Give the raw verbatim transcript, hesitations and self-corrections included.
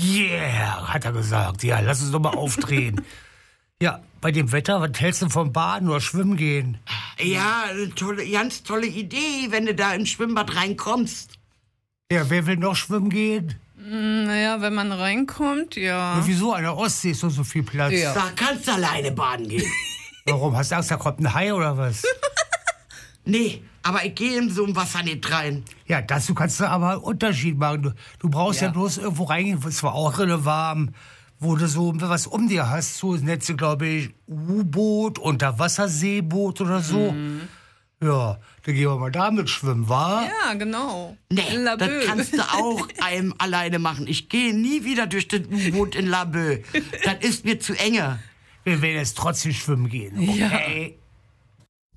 Yeah, hat er gesagt. Ja, lass uns doch mal aufdrehen. Ja, bei dem Wetter, was hältst du vom Baden oder schwimmen gehen? Ja, eine tolle, ganz tolle Idee, wenn du da ins Schwimmbad reinkommst. Ja, wer will noch schwimmen gehen? Naja, wenn man reinkommt, ja. Ja, wieso? An der Ostsee ist doch so viel Platz. Ja. Da kannst du alleine baden gehen. Warum? Hast du Angst, da kommt ein Hai oder was? Nee, aber ich gehe in so ein Wasser nicht rein. Ja, dazu kannst du aber einen Unterschied machen. Du, du brauchst ja. ja bloß irgendwo reingehen, es war auch richtig warm, wo du so was um dir hast, so Netze, glaube ich, U-Boot, Unterwasserseeboot oder so. Mhm. Ja, dann gehen wir mal damit schwimmen, wa? Ja, genau. Nee, das kannst du auch einem alleine machen. Ich gehe nie wieder durch das U-Boot in Laboe. Das ist mir zu enge. Wir werden jetzt trotzdem schwimmen gehen, okay? Ja.